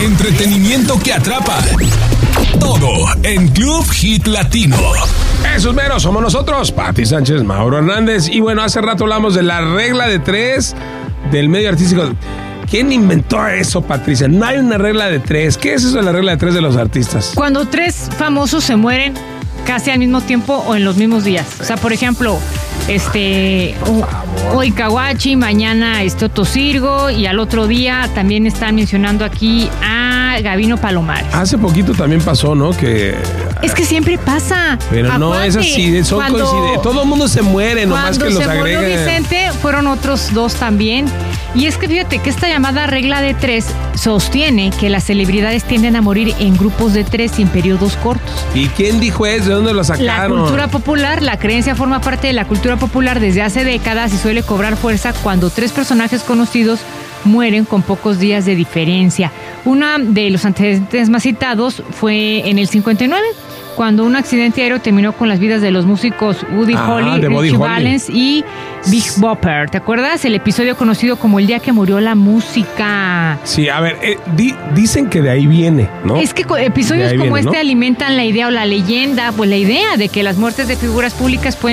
Entretenimiento que atrapa. Todo en Club Hit Latino. Esos meros somos nosotros, Pati Sánchez, Mauro Hernández. Y bueno, hace rato hablamos de la regla de 3 del medio artístico. ¿Quién inventó eso, Patricia? No hay una regla de 3. ¿Qué es eso de la regla de 3 de los artistas? Cuando 3 famosos se mueren casi al mismo tiempo o en los mismos días. O sea, por ejemplo, hoy Kawachi, mañana Otto Sirgo y al otro día también están mencionando aquí a Gabino Palomares. Hace poquito también pasó, ¿no? Es que siempre pasa. Pero no es así, son coincidentes. Todo el mundo se muere, nomás que los agregan. Cuando se murió Vicente, fueron otros 2 también. Y es que fíjate que esta llamada regla de 3 sostiene que las celebridades tienden a morir en grupos de 3 y en periodos cortos. ¿Y quién dijo eso? ¿De dónde lo sacaron? La cultura popular, la creencia forma parte de la cultura popular desde hace décadas y suele cobrar fuerza cuando 3 personajes conocidos mueren con pocos días de diferencia. Uno de los antecedentes más citados fue en el 59, cuando un accidente aéreo terminó con las vidas de los músicos Buddy Holly, Ritchie Valens y Big Bopper. ¿Te acuerdas? El episodio conocido como el día que murió la música. Sí, a ver, dicen que de ahí viene, ¿no? Es que episodios como viene, ¿no? alimentan la idea o la leyenda, pues la idea de que las muertes de figuras públicas pueden